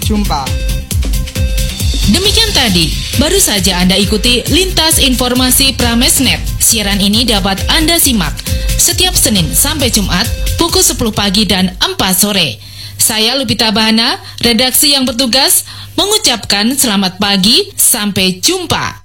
jumpa. Demikian tadi, baru saja Anda ikuti Lintas Informasi Pramesnet. Siaran ini dapat Anda simak setiap Senin sampai Jumat pukul 10 pagi dan 4 sore. Saya Lupita Bahana, redaksi yang bertugas, mengucapkan selamat pagi, sampai jumpa.